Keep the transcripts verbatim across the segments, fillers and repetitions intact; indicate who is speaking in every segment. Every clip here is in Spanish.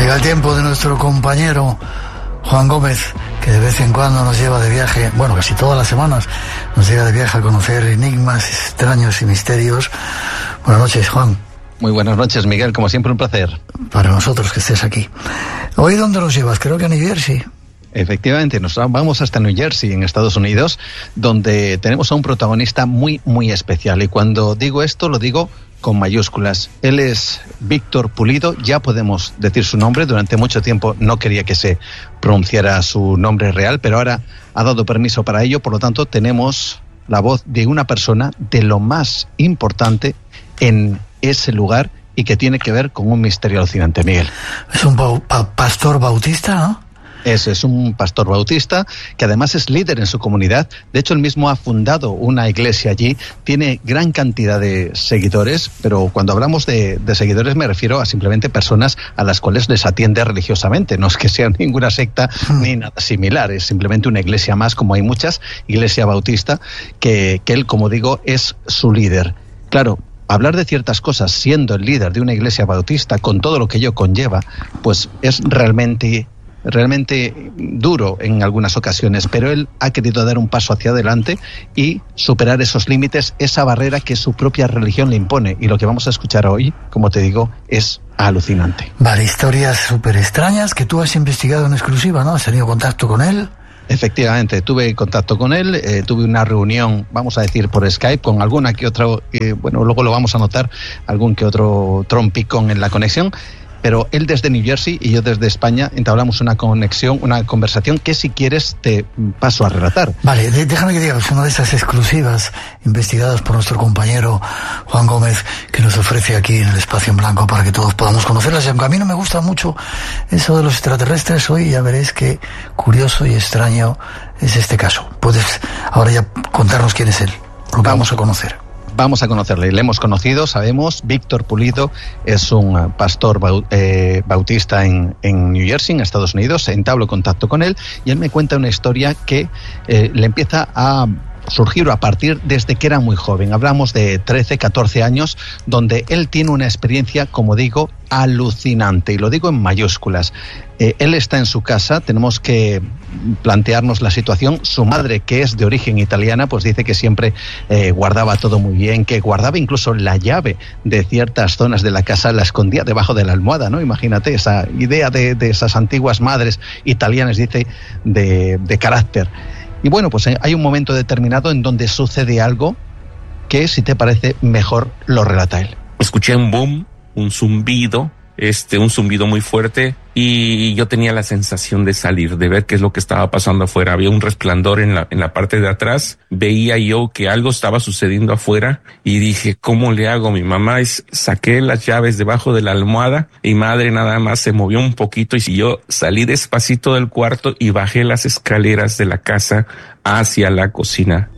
Speaker 1: Llega el tiempo de nuestro compañero Juan Gómez, que de vez en cuando nos lleva de viaje, bueno, casi todas las semanas, nos lleva de viaje a conocer enigmas extraños y misterios. Buenas noches, Juan.
Speaker 2: Muy buenas noches, Miguel, como siempre un placer.
Speaker 1: Para nosotros que estés aquí. ¿Hoy dónde nos llevas? Creo que a New Jersey.
Speaker 2: Efectivamente, nos vamos hasta New Jersey, en Estados Unidos, donde tenemos a un protagonista muy, muy especial. Y cuando digo esto, lo digo con mayúsculas. Él es Víctor Pulido, ya podemos decir su nombre. Durante mucho tiempo no quería que se pronunciara su nombre real, pero ahora ha dado permiso para ello. Por lo tanto, tenemos la voz de una persona de lo más importante en ese lugar y que tiene que ver con un misterio alucinante, Miguel.
Speaker 1: Es un pa- pa- pastor bautista, ¿no?
Speaker 2: Ese es un pastor bautista que además es líder en su comunidad. De hecho, él mismo ha fundado una iglesia allí. Tiene gran cantidad de seguidores, pero cuando hablamos de, de seguidores me refiero a simplemente personas a las cuales les atiende religiosamente. No es que sea ninguna secta mm. ni nada similar. Es simplemente una iglesia más, como hay muchas, iglesia bautista, que, que él, como digo, es su líder. Claro, hablar de ciertas cosas siendo el líder de una iglesia bautista, con todo lo que ello conlleva, pues es realmente... realmente duro en algunas ocasiones, pero él ha querido dar un paso hacia adelante y superar esos límites, esa barrera que su propia religión le impone. Y lo que vamos a escuchar hoy, como te digo, es alucinante.
Speaker 1: Vale, historias súper extrañas que tú has investigado en exclusiva, ¿no? ¿Has tenido contacto con él?
Speaker 2: Efectivamente, tuve contacto con él, eh, tuve una reunión, vamos a decir, por Skype, con alguna que otra, eh, bueno, luego lo vamos a notar, algún que otro trompicón en la conexión. Pero él desde New Jersey y yo desde España entablamos una conexión, una conversación que si quieres te paso a relatar.
Speaker 1: Vale, de, déjame que diga, es una de esas exclusivas investigadas por nuestro compañero Juan Gómez que nos ofrece aquí en el Espacio en Blanco para que todos podamos conocerlas. Y aunque a mí no me gusta mucho eso de los extraterrestres, hoy ya veréis qué curioso y extraño es este caso. Puedes ahora ya contarnos quién es él, lo que vamos a conocer.
Speaker 2: Vamos a conocerle, le hemos conocido, sabemos, Víctor Pulido es un pastor bau, eh, bautista en, en New Jersey, en Estados Unidos. Entablo contacto con él y él me cuenta una historia que eh, le empieza a surgir a partir desde que era muy joven. Hablamos de trece, catorce años, donde él tiene una experiencia, como digo, alucinante, y lo digo en mayúsculas. Eh, él está en su casa, tenemos que plantearnos la situación. Su madre, que es de origen italiana, pues dice que siempre eh, guardaba todo muy bien, que guardaba incluso la llave de ciertas zonas de la casa, la escondía debajo de la almohada, ¿no? Imagínate esa idea de, de esas antiguas madres italianas, dice, de, de carácter. Y bueno, pues hay un momento determinado en donde sucede algo que, si te parece, mejor lo relata él.
Speaker 3: Escuché un boom, un zumbido, este, un zumbido muy fuerte, y yo tenía la sensación de salir, de ver qué es lo que estaba pasando afuera. Había un resplandor en la, en la parte de atrás. Veía yo que algo estaba sucediendo afuera y dije, ¿cómo le hago? Mi mamá es, saqué las llaves debajo de la almohada y madre nada más se movió un poquito y yo salí despacito del cuarto y bajé las escaleras de la casa hacia la cocina.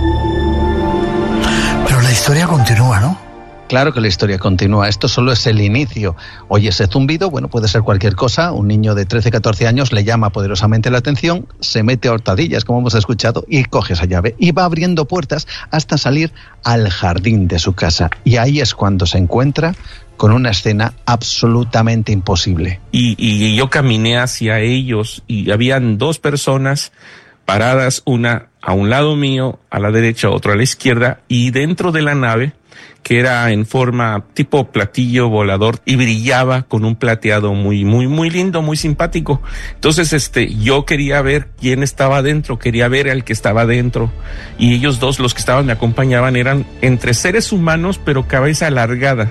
Speaker 1: Pero la historia continúa, ¿no?
Speaker 2: Claro que la historia continúa, esto solo es el inicio. Oye, ese zumbido, bueno, puede ser cualquier cosa. Un niño de trece, catorce años le llama poderosamente la atención, se mete a hurtadillas, como hemos escuchado, y coge esa llave y va abriendo puertas hasta salir al jardín de su casa. Y ahí es cuando se encuentra con una escena absolutamente imposible.
Speaker 3: Y, y yo caminé hacia ellos y habían dos personas paradas, una a un lado mío, a la derecha, otra a la izquierda, y dentro de la nave, que era en forma tipo platillo volador y brillaba con un plateado muy, muy, muy lindo, muy simpático. Entonces, este, yo quería ver quién estaba dentro, quería ver al que estaba dentro. Y ellos dos, los que estaban, me acompañaban, eran entre seres humanos, pero cabeza alargada.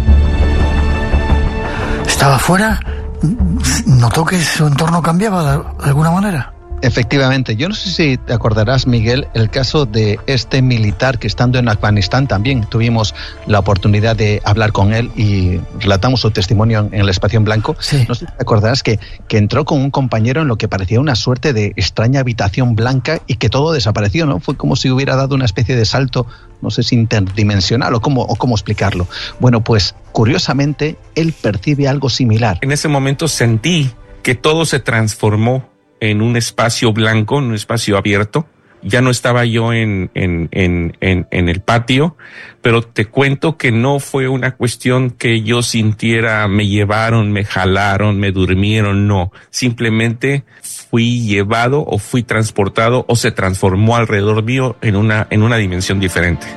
Speaker 1: ¿Estaba afuera? ¿Notó que su entorno cambiaba de alguna manera?
Speaker 2: Efectivamente, yo no sé si te acordarás, Miguel, el caso de este militar que, estando en Afganistán, también tuvimos la oportunidad de hablar con él y relatamos su testimonio en el Espacio en Blanco.
Speaker 1: Sí.
Speaker 2: No sé si te acordarás que, que entró con un compañero en lo que parecía una suerte de extraña habitación blanca y que todo desapareció, ¿no? Fue como si hubiera dado una especie de salto, no sé si interdimensional o cómo, o cómo explicarlo. Bueno, pues curiosamente él percibe algo similar.
Speaker 3: En ese momento sentí que todo se transformó en un espacio blanco, en un espacio abierto, Ya no estaba yo en, en, en, en, en el patio, pero te cuento que no fue una cuestión que yo sintiera, me llevaron, me jalaron, me durmieron, no. Simplemente fui llevado o fui transportado o se transformó alrededor mío en una, en una dimensión diferente.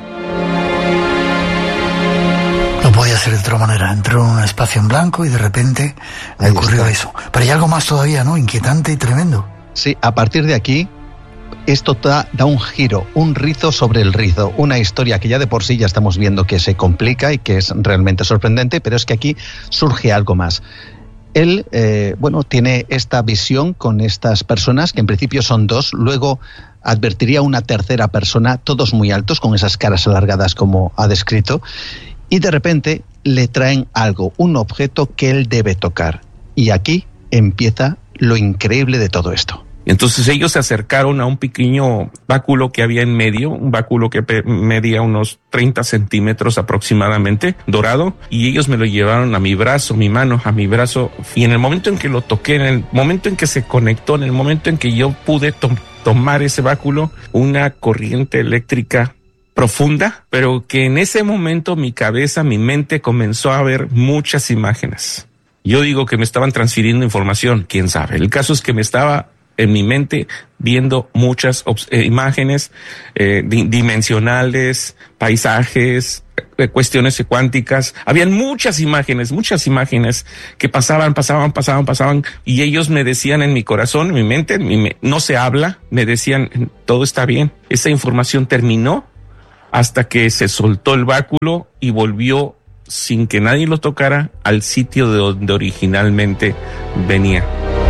Speaker 1: No podía ser de otra manera. Entró en un espacio en blanco y de repente le ocurrió eso. Pero hay algo más todavía, ¿no? Inquietante y tremendo.
Speaker 2: Sí, a partir de aquí, esto da, da un giro, un rizo sobre el rizo, una historia que ya de por sí ya estamos viendo que se complica y que es realmente sorprendente, pero es que aquí surge algo más. Él, eh, bueno, tiene esta visión con estas personas, que en principio son dos, luego advertiría una tercera persona, todos muy altos, con esas caras alargadas como ha descrito, y de repente le traen algo, un objeto que él debe tocar. Y aquí empieza lo increíble de todo esto.
Speaker 3: Entonces ellos se acercaron a un pequeño báculo que había en medio, un báculo que medía unos treinta centímetros aproximadamente, dorado, y ellos me lo llevaron a mi brazo, mi mano, a mi brazo, y en el momento en que lo toqué, en el momento en que se conectó, en el momento en que yo pude to- tomar ese báculo, una corriente eléctrica profunda, pero que en ese momento mi cabeza, mi mente comenzó a ver muchas imágenes. Yo digo que me estaban transfiriendo información, quién sabe. El caso es que me estaba en mi mente viendo muchas eh, imágenes eh, di- dimensionales, paisajes, eh, cuestiones cuánticas. Habían muchas imágenes, muchas imágenes que pasaban, pasaban, pasaban, pasaban, y ellos me decían en mi corazón, en mi mente, en mi me- no se habla, me decían, todo está bien. Esa información terminó hasta que se soltó el báculo y volvió sin que nadie lo tocara al sitio de donde originalmente venía.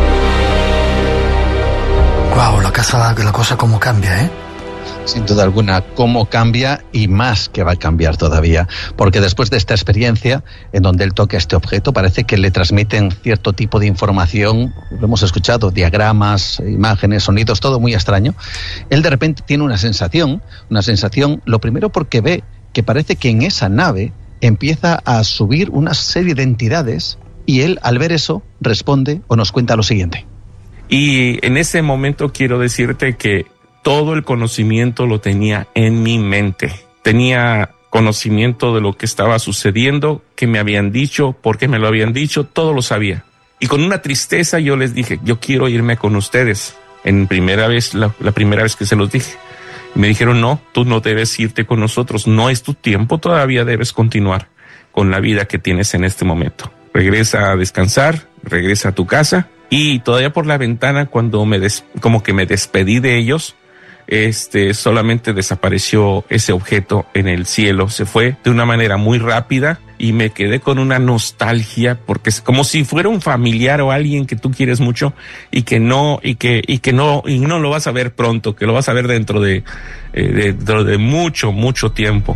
Speaker 1: Wow, la casa, la cosa cómo cambia, ¿eh?
Speaker 2: Sin duda alguna, cómo cambia y más que va a cambiar todavía, porque después de esta experiencia en donde él toca este objeto, parece que le transmiten cierto tipo de información, lo hemos escuchado, diagramas, imágenes, sonidos, todo muy extraño. Él de repente tiene una sensación, una sensación, lo primero porque ve que parece que en esa nave empieza a subir una serie de entidades y él al ver eso responde o nos cuenta lo siguiente.
Speaker 3: Y en ese momento quiero decirte que todo el conocimiento lo tenía en mi mente. Tenía conocimiento de lo que estaba sucediendo, que me habían dicho, por qué me lo habían dicho, todo lo sabía. Y con una tristeza yo les dije, yo quiero irme con ustedes. En primera vez, la, la primera vez que se los dije. Y me dijeron, no, tú no debes irte con nosotros, no es tu tiempo, todavía debes continuar con la vida que tienes en este momento. Regresa a descansar, regresa a tu casa. Y todavía por la ventana, cuando me des, como que me despedí de ellos, este, solamente desapareció ese objeto en el cielo. Se fue de una manera muy rápida y me quedé con una nostalgia, porque es como si fuera un familiar o alguien que tú quieres mucho y que no, y que, y que no, y no lo vas a ver pronto, que lo vas a ver dentro de, eh, dentro de mucho, mucho tiempo.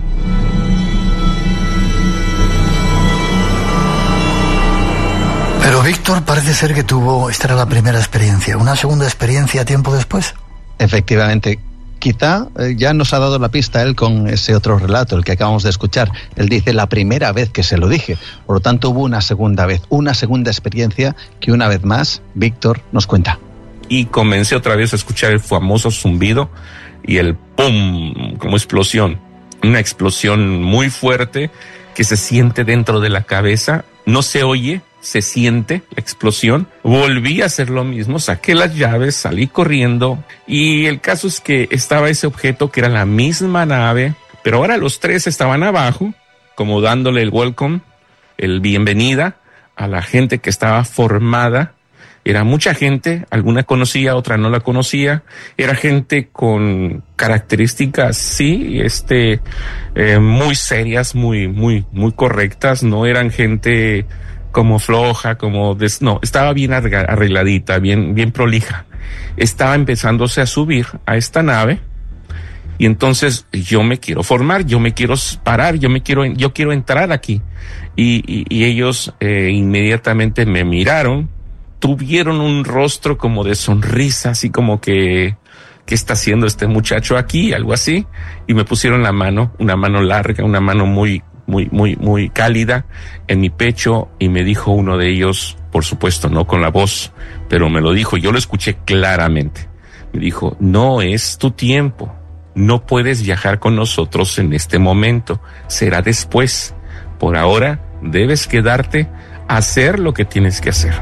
Speaker 1: Pero Víctor parece ser que tuvo, esta era la primera experiencia, una segunda experiencia tiempo después.
Speaker 2: Efectivamente, quizá eh, ya nos ha dado la pista él con ese otro relato, el que acabamos de escuchar. Él dice la primera vez que se lo dije, por lo tanto hubo una segunda vez, una segunda experiencia que una vez más Víctor nos cuenta.
Speaker 3: Y comencé otra vez a escuchar el famoso zumbido y el pum, como explosión, una explosión muy fuerte que se siente dentro de la cabeza, no se oye, se siente la explosión. Volví a hacer lo mismo, saqué las llaves, salí corriendo y el caso es que estaba ese objeto que era la misma nave, pero ahora los tres estaban abajo, como dándole el welcome, el bienvenida a la gente que estaba formada. Era mucha gente, alguna conocía, otra no la conocía. Era gente con características, sí, este, eh, muy serias, muy, muy, muy correctas. No eran gente como floja, como des... no, estaba bien arregladita, bien, bien prolija. Estaba empezándose a subir a esta nave y entonces yo me quiero formar, yo me quiero parar, yo me quiero, yo quiero entrar aquí. Y, y, y ellos eh, inmediatamente me miraron, tuvieron un rostro como de sonrisa, así como que, ¿qué está haciendo este muchacho aquí? Algo así. Y me pusieron la mano, una mano larga, una mano muy, muy, muy, muy cálida en mi pecho y me dijo uno de ellos, por supuesto, no con la voz, pero me lo dijo, yo lo escuché claramente. Me dijo, no es tu tiempo. No puedes viajar con nosotros en este momento. Será después. Por ahora, debes quedarte a hacer lo que tienes que hacer.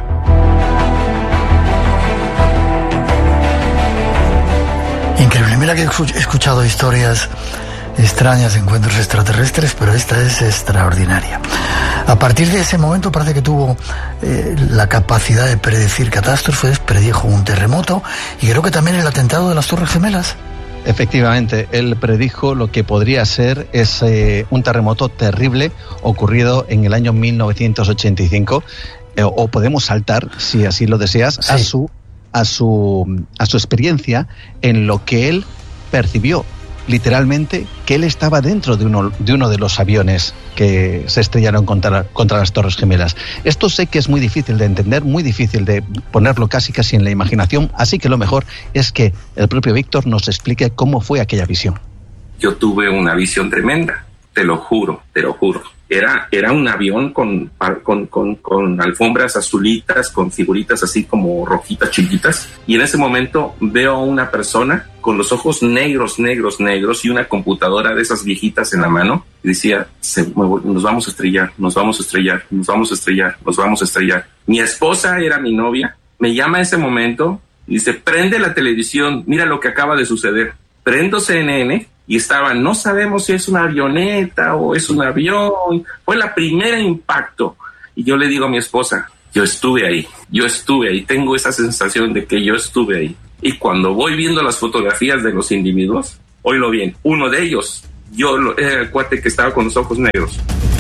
Speaker 1: Increíble. Mira que he escuchado historias extrañas de encuentros extraterrestres, pero esta es extraordinaria. A partir de ese momento parece que tuvo eh, la capacidad de predecir catástrofes, predijo un terremoto y creo que también el atentado de las Torres Gemelas.
Speaker 2: Efectivamente, él predijo lo que podría ser ese, un terremoto terrible ocurrido en el año mil novecientos ochenta y cinco, eh, o podemos saltar, si así lo deseas, sí. a su a su a su experiencia en lo que él percibió. Literalmente, que él estaba dentro de uno, de uno de los aviones que se estrellaron contra, contra las Torres Gemelas. Esto sé que es muy difícil de entender, muy difícil de ponerlo casi casi en la imaginación, así que lo mejor es que el propio Víctor nos explique cómo fue aquella visión.
Speaker 4: Yo tuve una visión tremenda, te lo juro, te lo juro. Era, era un avión con, con, con, con alfombras azulitas, con figuritas así como rojitas chiquitas. Y en ese momento veo a una persona con los ojos negros, negros, negros y una computadora de esas viejitas en la mano. Y decía, se, nos vamos a estrellar, nos vamos a estrellar, nos vamos a estrellar, nos vamos a estrellar. Mi esposa era mi novia, me llama en ese momento y dice, prende la televisión, mira lo que acaba de suceder. Prendo C N N. Y estaba, no sabemos si es una avioneta o es un avión. Fue la primera impacto. Y yo le digo a mi esposa, yo estuve ahí, yo estuve ahí. Tengo esa sensación de que yo estuve ahí. Y cuando voy viendo las fotografías de los individuos, oílo bien, uno de ellos, yo era el cuate que estaba con los ojos negros.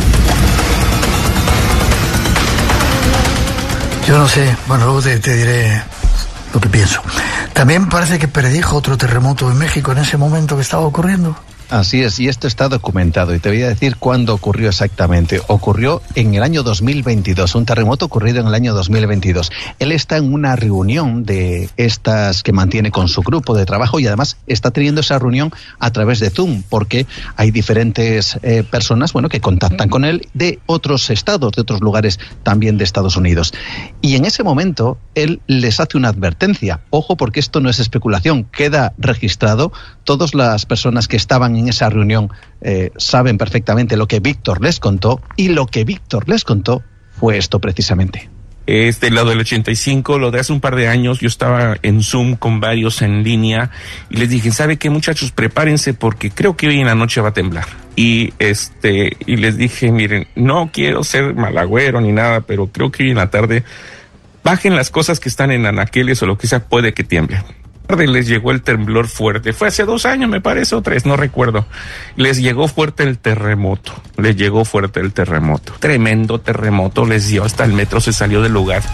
Speaker 1: Yo no sé, bueno, luego te, te diré lo que pienso. También parece que predijo otro terremoto en México en ese momento que estaba ocurriendo.
Speaker 2: Así es, y esto está documentado, y te voy a decir cuándo ocurrió exactamente. Ocurrió en el año dos mil veintidós, un terremoto ocurrido en el año dos mil veintidós. Él está en una reunión de estas que mantiene con su grupo de trabajo y además está teniendo esa reunión a través de Zoom, porque hay diferentes eh, personas, bueno, que contactan con él de otros estados, de otros lugares también de Estados Unidos. Y en ese momento él les hace una advertencia. Ojo, porque esto no es especulación, queda registrado. Todas las personas que estaban en esa reunión eh, saben perfectamente lo que Víctor les contó, y lo que Víctor les contó fue esto precisamente.
Speaker 3: Este, lo del ochenta y cinco, lo de hace un par de años, yo estaba en Zoom con varios en línea y les dije, ¿sabe qué, muchachos? Prepárense porque creo que hoy en la noche va a temblar. Y este, y les dije, miren, no quiero ser malagüero ni nada, pero creo que hoy en la tarde bajen las cosas que están en anaqueles o lo que sea, puede que tiemble. Les llegó el temblor fuerte, fue hace dos años me parece, o tres, no recuerdo. Les llegó fuerte el terremoto, les llegó fuerte el terremoto, tremendo terremoto, les dio hasta el metro, se salió del lugar.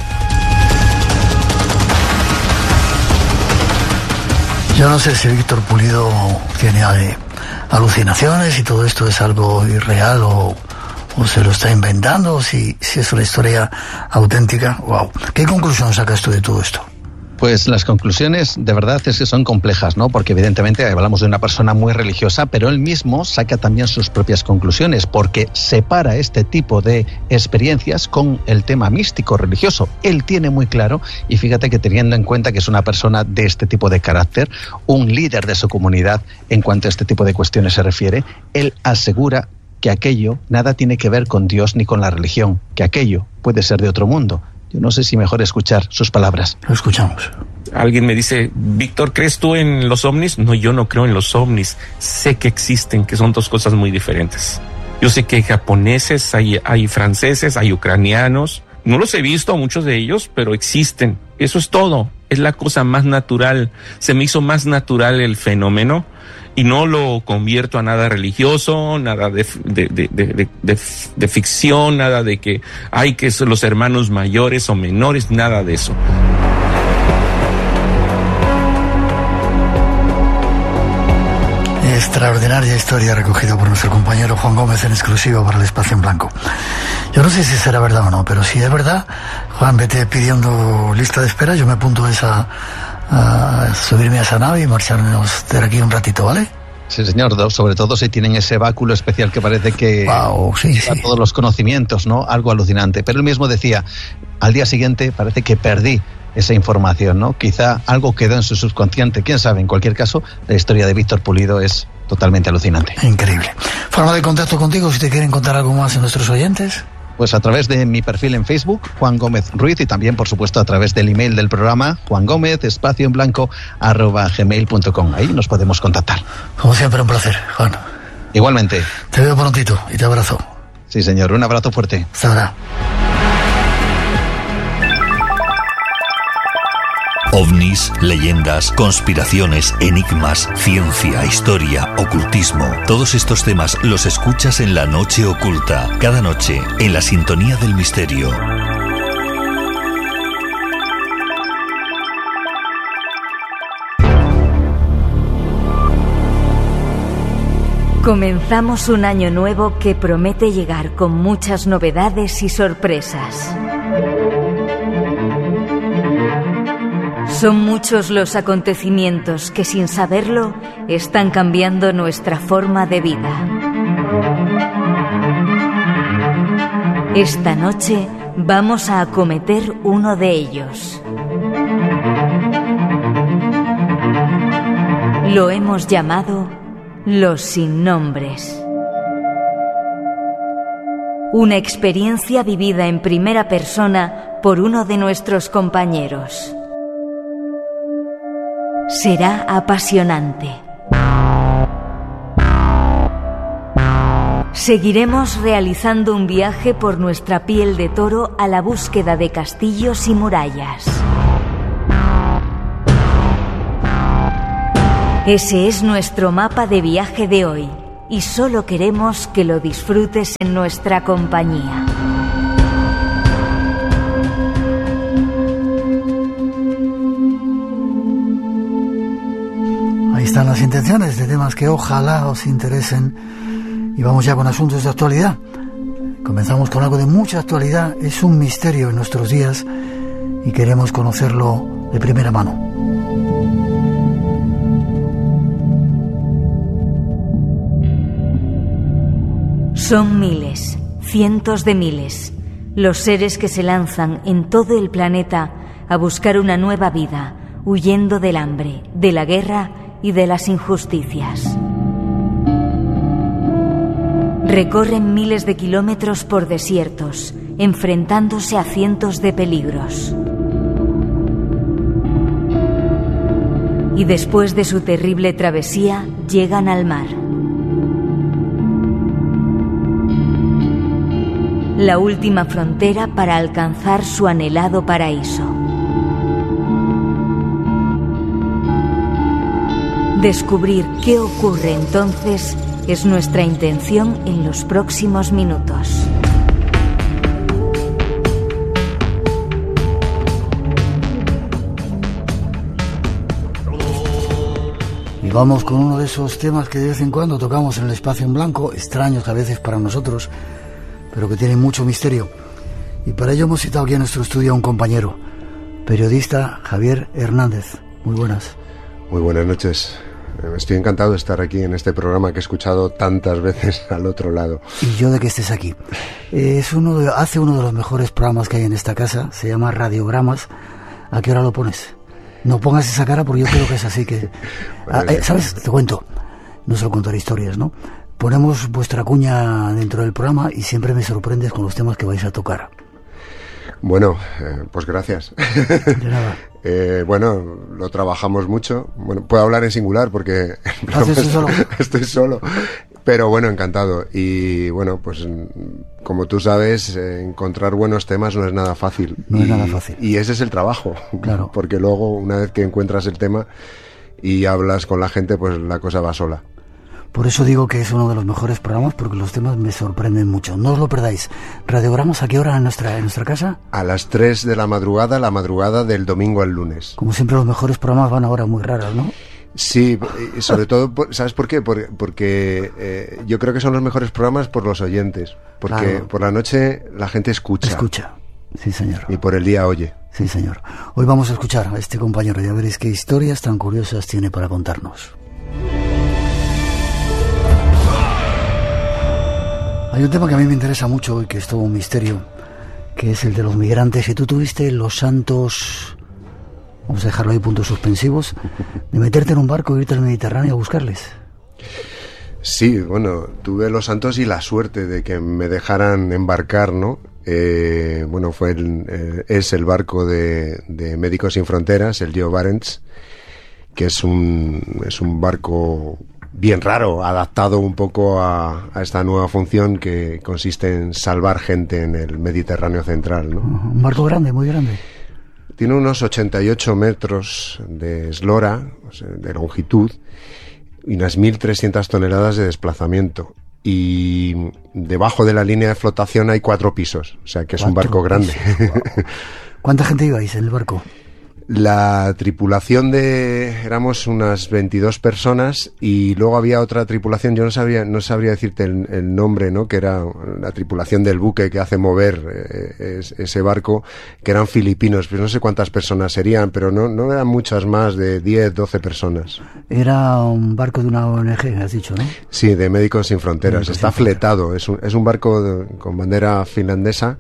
Speaker 1: Yo no sé si Víctor Pulido tiene eh, alucinaciones y todo esto es algo irreal o, o se lo está inventando, o si, si es una historia auténtica. Wow. ¿Qué conclusión sacas tú de todo esto?
Speaker 2: Pues las conclusiones de verdad es que son complejas, ¿no? Porque evidentemente hablamos de una persona muy religiosa, pero él mismo saca también sus propias conclusiones, porque separa este tipo de experiencias con el tema místico religioso. Él tiene muy claro, y fíjate que teniendo en cuenta que es una persona de este tipo de carácter, un líder de su comunidad en cuanto a este tipo de cuestiones se refiere, él asegura que aquello nada tiene que ver con Dios ni con la religión, que aquello puede ser de otro mundo. Yo no sé si mejor escuchar sus palabras.
Speaker 1: Lo escuchamos.
Speaker 3: Alguien me dice, Víctor, ¿crees tú en los ovnis? No, yo no creo en los ovnis. Sé que existen, que son dos cosas muy diferentes. Yo sé que hay japoneses, hay, hay franceses, hay ucranianos. No los he visto a muchos de ellos, pero existen. Eso es todo. Es la cosa más natural. Se me hizo más natural el fenómeno. Y no lo convierto a nada religioso, nada de, de, de, de, de, de ficción, nada de que hay que ser los hermanos mayores o menores, nada de eso.
Speaker 1: Extraordinaria historia recogida por nuestro compañero Juan Gómez en exclusiva para el Espacio en Blanco. Yo no sé si será verdad o no, pero si es verdad, Juan, vete pidiendo lista de espera, yo me apunto a esa... a subirme a esa nave y marcharnos de aquí un ratito, ¿vale?
Speaker 2: Sí, señor, sobre todo si tienen ese báculo especial que parece que
Speaker 1: wow, sí,
Speaker 2: da
Speaker 1: sí.
Speaker 2: todos los conocimientos, ¿no? Algo alucinante. Pero él mismo decía, al día siguiente parece que perdí esa información, ¿no? Quizá algo quedó en su subconsciente, quién sabe. En cualquier caso, la historia de Víctor Pulido es totalmente alucinante.
Speaker 1: Increíble. Forma de contacto contigo, si te quieren contar algo más a nuestros oyentes.
Speaker 2: Pues a través de mi perfil en Facebook, Juan Gómez Ruiz, y también, por supuesto, a través del email del programa, Juan Gómez, espacio en blanco, arroba gmail punto com. Ahí nos podemos contactar.
Speaker 1: Como siempre, un placer, Juan.
Speaker 2: Igualmente.
Speaker 1: Te veo prontito y te abrazo.
Speaker 2: Sí, señor. Un abrazo fuerte.
Speaker 1: Hasta ahora.
Speaker 5: Ovnis, leyendas, conspiraciones, enigmas, ciencia, historia, ocultismo. Todos estos temas los escuchas en La Noche Oculta, cada noche en la sintonía del misterio.
Speaker 6: Comenzamos un año nuevo que promete llegar con muchas novedades y sorpresas. Son muchos los acontecimientos que, sin saberlo, están cambiando nuestra forma de vida. Esta noche vamos a acometer uno de ellos. Lo hemos llamado Los Sin Nombres. Una experiencia vivida en primera persona por uno de nuestros compañeros. Será apasionante. Seguiremos realizando un viaje por nuestra piel de toro a la búsqueda de castillos y murallas. Ese es nuestro mapa de viaje de hoy, y solo queremos que lo disfrutes en nuestra compañía.
Speaker 1: Ahí están las intenciones de temas que ojalá os interesen. Y vamos ya con asuntos de actualidad. Comenzamos con algo de mucha actualidad. Es un misterio en nuestros días y queremos conocerlo de primera mano.
Speaker 6: Son miles, cientos de miles, los seres que se lanzan en todo el planeta a buscar una nueva vida, huyendo del hambre, de la guerra y de las injusticias. Recorren miles de kilómetros por desiertos, enfrentándose a cientos de peligros. Y después de su terrible travesía, llegan al mar. La última frontera para alcanzar su anhelado paraíso. Descubrir qué ocurre entonces es nuestra intención en los próximos minutos.
Speaker 1: Y vamos con uno de esos temas que de vez en cuando tocamos en el espacio en blanco, extraños a veces para nosotros, pero que tienen mucho misterio. Y para ello hemos citado aquí a nuestro estudio a un compañero, periodista Javier Hernández. Muy buenas.
Speaker 7: Muy buenas noches. Estoy encantado de estar aquí en este programa que he escuchado tantas veces al otro lado.
Speaker 1: Y yo de que estés aquí. Es uno de, hace uno de los mejores programas que hay en esta casa, se llama Radiogramas. ¿A qué hora lo pones? No pongas esa cara porque yo creo que es así que... Bueno, ah, eh, ¿sabes? Te cuento. No suelo contar historias, ¿no? Ponemos vuestra cuña dentro del programa y siempre me sorprendes con los temas que vais a tocar.
Speaker 7: Bueno, eh, pues gracias.
Speaker 1: De nada.
Speaker 7: eh, bueno, lo trabajamos mucho. Bueno, puedo hablar en singular porque
Speaker 1: ¿Haces estoy, solo?
Speaker 7: estoy solo. Pero bueno, encantado. Y bueno, pues como tú sabes, eh, encontrar buenos temas no es nada fácil.
Speaker 1: No
Speaker 7: y,
Speaker 1: es nada fácil.
Speaker 7: Y ese es el trabajo.
Speaker 1: Claro.
Speaker 7: Porque luego, una vez que encuentras el tema y hablas con la gente, pues la cosa va sola.
Speaker 1: Por eso digo que es uno de los mejores programas, porque los temas me sorprenden mucho. No os lo perdáis. ¿Radiogramas a qué hora en nuestra, en nuestra casa?
Speaker 7: A las tres de la madrugada, la madrugada del domingo al lunes.
Speaker 1: Como siempre, los mejores programas van a horas muy raras, ¿no?
Speaker 7: Sí, sobre todo, ¿sabes por qué? Porque, porque eh, yo creo que son los mejores programas por los oyentes. Porque claro, por la noche la gente escucha.
Speaker 1: Escucha, sí señor.
Speaker 7: Y por el día oye.
Speaker 1: Sí señor. Hoy vamos a escuchar a este compañero, ya veréis qué historias tan curiosas tiene para contarnos. Hay un tema que a mí me interesa mucho y que es todo un misterio, que es el de los migrantes. Y tú tuviste los santos vamos a dejarlo ahí, puntos suspensivos, de meterte en un barco y irte al Mediterráneo a buscarles?
Speaker 7: Sí, bueno, tuve los santos y la suerte de que me dejaran embarcar, ¿no? Eh, bueno, fue el, eh, es el barco de, de Médicos Sin Fronteras, el Geo Barents, que es un, es un barco bien raro, adaptado un poco a, a esta nueva función que consiste en salvar gente en el Mediterráneo central, ¿no?
Speaker 1: Un barco grande, muy grande.
Speaker 7: Tiene unos ochenta y ocho metros de eslora, o sea, de longitud, y unas mil trescientas toneladas de desplazamiento. Y debajo de la línea de flotación hay cuatro pisos, o sea que es un barco grande.
Speaker 1: Wow. ¿Cuánta gente ibais en el barco?
Speaker 7: La tripulación de... éramos unas veintidós personas y luego había otra tripulación, yo no sabría, no sabría decirte el, el nombre, ¿no? Que era la tripulación del buque que hace mover eh, es, ese barco, que eran filipinos, pues no sé cuántas personas serían, pero no, no eran muchas más, de diez, doce personas.
Speaker 1: Era un barco de una O N G, has dicho, ¿no?
Speaker 7: Sí, de Médicos Sin Fronteras.
Speaker 1: Médicos
Speaker 7: Está
Speaker 1: Sin
Speaker 7: fletado, es un, es un barco de, con bandera finlandesa.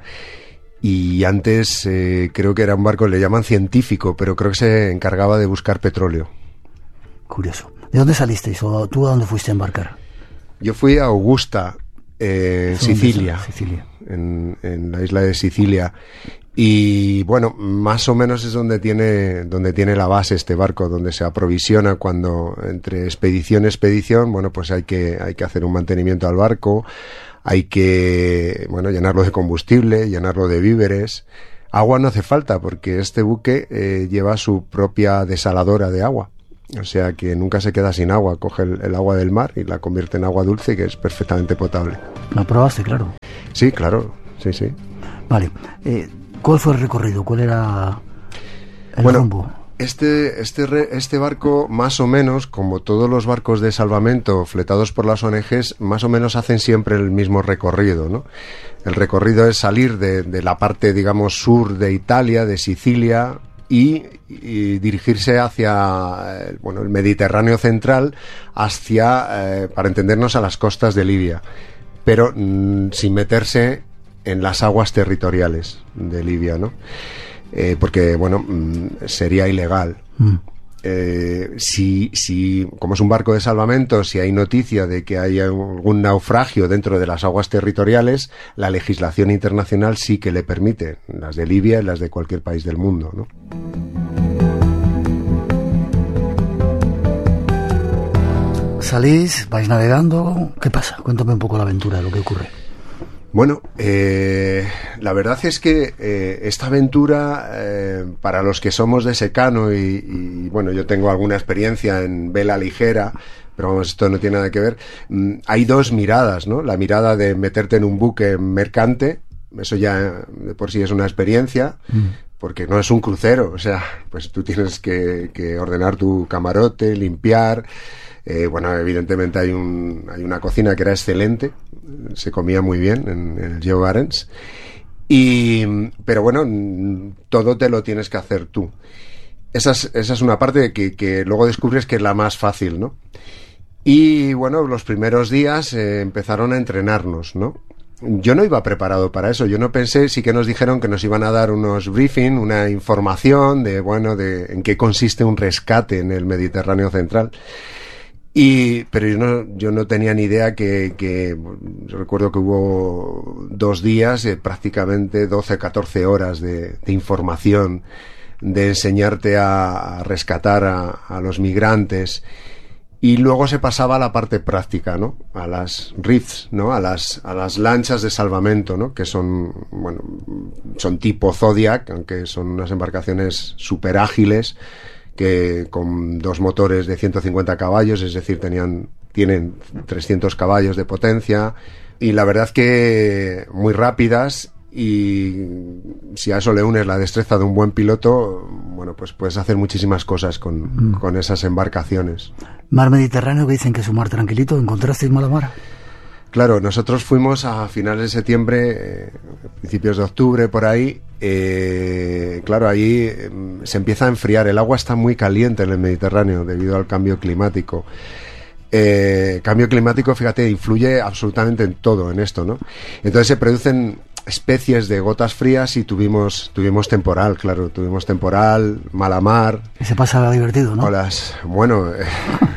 Speaker 7: Y antes eh, creo que era un barco, le llaman científico, pero creo que se encargaba de buscar petróleo.
Speaker 1: Curioso. ¿De dónde salisteis o tú a dónde fuiste a embarcar?
Speaker 7: Yo fui a Augusta, eh, Sicilia,
Speaker 1: Sicilia.
Speaker 7: En, en la isla de Sicilia. Y bueno, más o menos es donde tiene, donde tiene la base este barco, donde se aprovisiona cuando entre expedición y expedición, bueno, pues hay que, hay que hacer un mantenimiento al barco. Hay que, bueno, llenarlo de combustible, llenarlo de víveres. Agua no hace falta porque este buque eh, lleva su propia desaladora de agua. O sea que nunca se queda sin agua. Coge el, el agua del mar y la convierte en agua dulce, que es perfectamente potable.
Speaker 1: ¿La probaste, claro?
Speaker 7: Sí, claro. Sí, sí.
Speaker 1: Vale. Eh, ¿Cuál fue el recorrido? ¿Cuál era el
Speaker 7: bueno,
Speaker 1: rumbo?
Speaker 7: Este, este, este barco, más o menos, como todos los barcos de salvamento fletados por las O N Ges, más o menos hacen siempre el mismo recorrido, ¿no? El recorrido es salir de, de la parte, digamos, sur de Italia, de Sicilia, y, y dirigirse hacia, bueno, el Mediterráneo central, hacia, eh, para entendernos, a las costas de Libia, pero mmm, sin meterse en las aguas territoriales de Libia, ¿no? Eh, porque, bueno, mmm, sería ilegal. Mm. Eh, si, si, como es un barco de salvamento, si hay noticia de que hay algún naufragio dentro de las aguas territoriales, la legislación internacional sí que le permite, las de Libia y las de cualquier país del mundo, ¿no?
Speaker 1: Salís, vais navegando, ¿qué pasa? Cuéntame un poco la aventura, lo que ocurre.
Speaker 7: Bueno, eh, la verdad es que eh, esta aventura, eh, para los que somos de secano y, y, bueno, yo tengo alguna experiencia en vela ligera, pero vamos, esto no tiene nada que ver, mm, hay dos miradas, ¿no? La mirada de meterte en un buque mercante, eso ya de por sí es una experiencia, mm. porque no es un crucero, o sea, pues tú tienes que, que ordenar tu camarote, limpiar. Eh, bueno, evidentemente hay un hay una cocina que era excelente, se comía muy bien en, en el Geo Barents, y pero bueno, todo te lo tienes que hacer tú. Esa es, esa es una parte que, que luego descubres que es la más fácil, ¿no? Y bueno, los primeros días eh, empezaron a entrenarnos, ¿no? Yo no iba preparado para eso, yo no pensé, sí que nos dijeron que nos iban a dar unos briefing, una información de, bueno, de en qué consiste un rescate en el Mediterráneo central. Y, pero yo no, yo no tenía ni idea que, que yo recuerdo que hubo dos días, eh, prácticamente doce, catorce horas de, de información, de enseñarte a, a rescatar a, a los migrantes, y luego se pasaba a la parte práctica, ¿no? A las rigs, ¿no? A las, a las lanchas de salvamento, ¿no? Que son, bueno, son tipo Zodiac, aunque son unas embarcaciones súper ágiles, que con dos motores de ciento cincuenta caballos, es decir, tenían, tienen trescientos caballos de potencia, y la verdad que muy rápidas, y si a eso le unes la destreza de un buen piloto, bueno, pues puedes hacer muchísimas cosas con, mm. con esas embarcaciones.
Speaker 1: Mar Mediterráneo, que dicen que es un mar tranquilito, ¿encontrasteis mala mar?
Speaker 7: Claro, nosotros fuimos a finales de septiembre, eh, principios de octubre, por ahí. Eh, claro, ahí eh, se empieza a enfriar. El agua está muy caliente en el Mediterráneo debido al cambio climático. Eh, cambio climático, fíjate, influye absolutamente en todo en esto, ¿no? Entonces se producen especies de gotas frías y tuvimos tuvimos temporal, claro, tuvimos temporal, mala mar.
Speaker 1: Y se pasa divertido, ¿no?
Speaker 7: Olas, bueno, eh,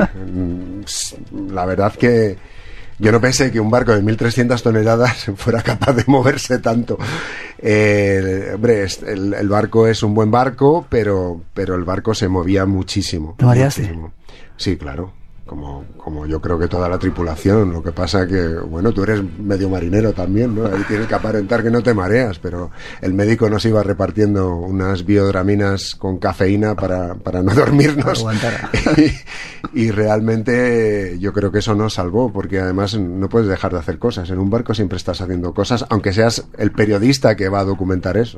Speaker 7: la verdad que yo no pensé que un barco de mil trescientas toneladas fuera capaz de moverse tanto. Eh, hombre, el, el barco es un buen barco, pero, pero el barco se movía muchísimo.
Speaker 1: ¿Te mareaste?
Speaker 7: Muchísimo. Sí, claro. Como, como yo creo que toda la tripulación. Lo que pasa que, bueno, tú eres medio marinero también, ¿no? Ahí tienes que aparentar que no te mareas, pero el médico nos iba repartiendo unas biodraminas con cafeína para, para no dormirnos. y, y realmente yo creo que eso nos salvó, porque además no puedes dejar de hacer cosas. En un barco siempre estás haciendo cosas, aunque seas el periodista que va a documentar eso.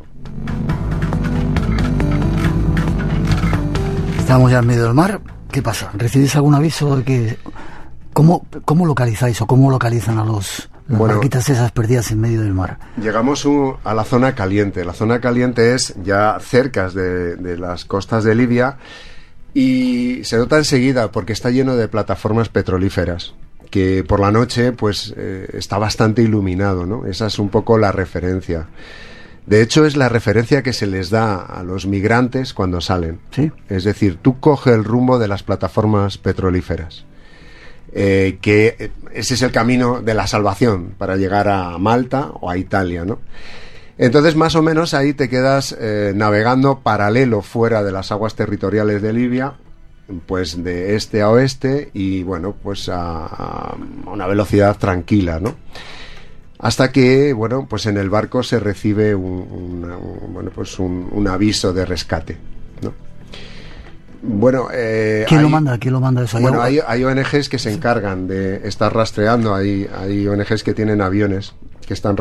Speaker 1: Estamos ya en medio del mar. ¿Qué pasa? ¿Recibís algún aviso de que... ¿Cómo, cómo localizáis o cómo localizan a los las bueno, barquitas esas perdidas en medio del mar?
Speaker 7: Llegamos un, a la zona caliente. La zona caliente es ya cerca de, de las costas de Libia y se nota enseguida porque está lleno de plataformas petrolíferas que por la noche pues eh, está bastante iluminado, ¿no? Esa es un poco la referencia. De hecho, es la referencia que se les da a los migrantes cuando salen.
Speaker 1: ¿Sí?
Speaker 7: Es decir, tú coges el rumbo de las plataformas petrolíferas, eh, que ese es el camino de la salvación para llegar a Malta o a Italia, ¿no? Entonces, más o menos ahí te quedas eh, navegando paralelo fuera de las aguas territoriales de Libia, pues de este a oeste y, bueno, pues a, a una velocidad tranquila, ¿no? Hasta que, bueno, pues en el barco se recibe un, una, un, bueno, pues un, un aviso de rescate, ¿no? Bueno, eh,
Speaker 1: ¿quién
Speaker 7: hay,
Speaker 1: lo manda? ¿Quién lo manda eso?
Speaker 7: Bueno, hay, hay O N Ges que se encargan de estar rastreando, hay, hay O N Ges que tienen aviones que están